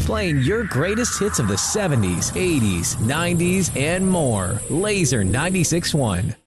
playing your greatest hits of the 70s, 80s, 90s, and more. Laser 96.1.